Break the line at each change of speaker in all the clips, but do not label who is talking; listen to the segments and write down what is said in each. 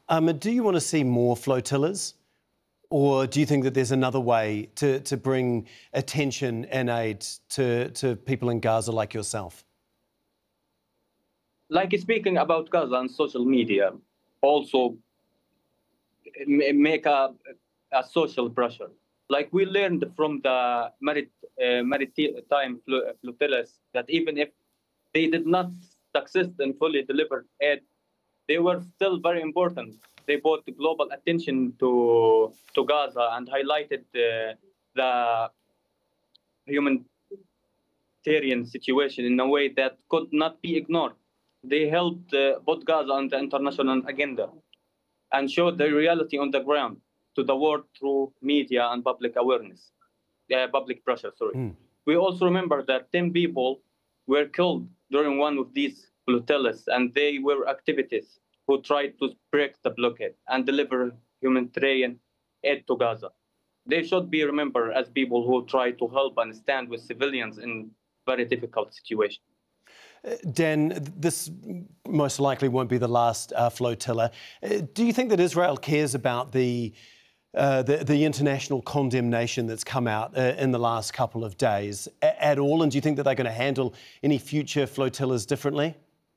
Do you want to see more flotillas? Or do you think that there's another way to bring attention and aid to people in Gaza like yourself?
Like speaking about Gaza on social media, also make a social pressure. Like we learned from the maritime flotillas that even if they did not succeed and fully deliver aid, they were still very important. They brought global attention to Gaza and highlighted the humanitarian situation in a way that could not be ignored. They helped put Gaza on the international agenda and showed the reality on the ground to the world through media and public awareness, public pressure, sorry. We also remember that 10 people were killed during one of these flotillas, and they were activists who tried to break the blockade and deliver humanitarian aid to Gaza. They should be remembered as people who try to help and stand with civilians in very difficult situations.
Dan, this most likely won't be the last flotilla. Do you think that Israel cares about the international condemnation that's come out in the last couple of days at all? And do you think that they're going to handle any future flotillas differently?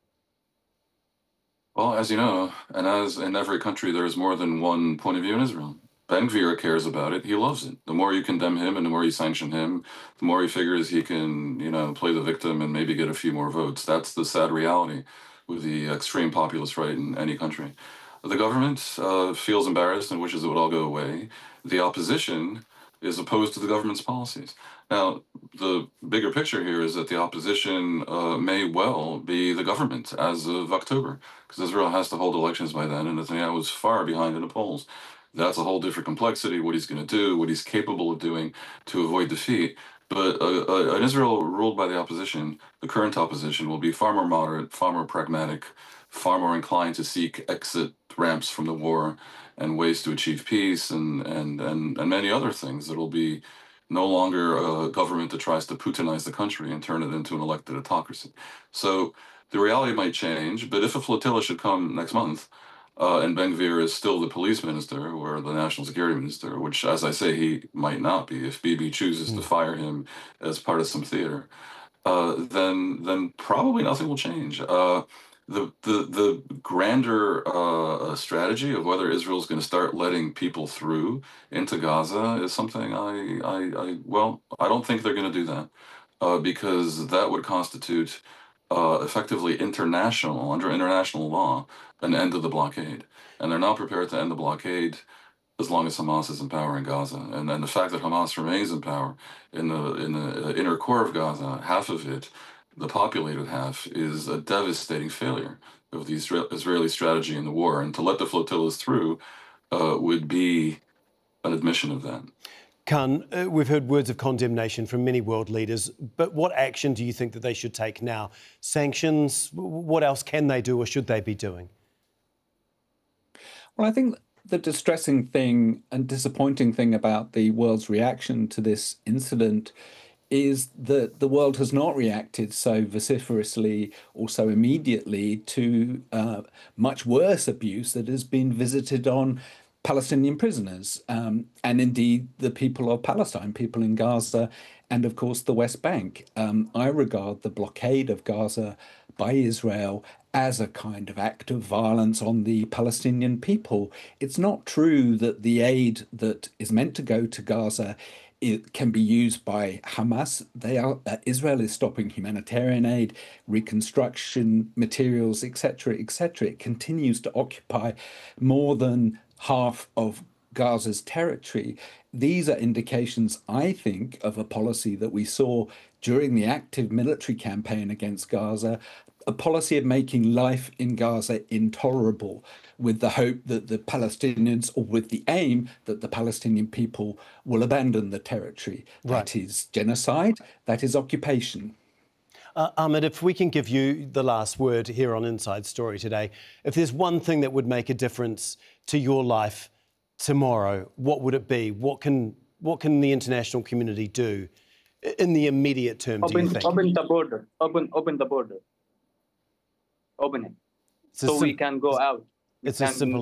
Well, as you know, and as in every country, there's more than one point of view in Israel. Ben-Gvir cares about it. He loves it. The more you condemn him and the more you sanction him, the more he figures he can, play the victim and maybe get a few more votes. That's the sad reality with the extreme populist right in any country. The government feels embarrassed and wishes it would all go away. The opposition is opposed to the government's policies. Now, the bigger picture here is that the opposition may well be the government as of October, because Israel has to hold elections by then, and Netanyahu is far behind in the polls. That's a whole different complexity, what he's going to do, what he's capable of doing to avoid defeat. But an Israel ruled by the opposition, the current opposition, will be far more moderate, far more pragmatic, far more inclined to seek exit ramps from the war and ways to achieve peace and many other things. It'll be no longer a government that tries to Putinize the country and turn it into an elected autocracy. So the reality might change, but if a flotilla should come next month, and Ben-Gvir is still the police minister or the national security minister, which, as I say, he might not be if Bibi chooses to fire him as part of some theater, then probably nothing will change. The grander strategy of whether Israel's going to start letting people through into Gaza is something I don't think they're going to do that because that would constitute effectively under international law, an end of the blockade. And they're not prepared to end the blockade as long as Hamas is in power in Gaza. And then the fact that Hamas remains in power in the inner core of Gaza, half of it, the populated half, is a devastating failure of the Israeli strategy in the war. And to let the flotillas through would be an admission of that.
Khan, we've heard words of condemnation from many world leaders, but what action do you think that they should take now? Sanctions? What else can they do or should they be doing?
Well, I think the distressing thing and disappointing thing about the world's reaction to this incident is that the world has not reacted so vociferously or so immediately to much worse abuse that has been visited on Palestinian prisoners and indeed the people of Palestine, people in Gaza, and of course the West Bank. I regard the blockade of Gaza by Israel as a kind of act of violence on the Palestinian people. It's not true that the aid that is meant to go to Gaza can be used by Hamas. Israel is stopping humanitarian aid, reconstruction materials, etc., etc. It continues to occupy more than half of Gaza's territory. These are indications, I think, of a policy that we saw during the active military campaign against Gaza, a policy of making life in Gaza intolerable, with the hope that the Palestinians, or with the aim that the Palestinian people will abandon the territory. Right. That is genocide, that is occupation.
Ahmed, if we can give you the last word here on Inside Story today, if there's one thing that would make a difference to your life tomorrow, what would it be? What can the international community do in the immediate term, do you think?
Open the border. Open the border. Open it. So we can go out.
It's as simple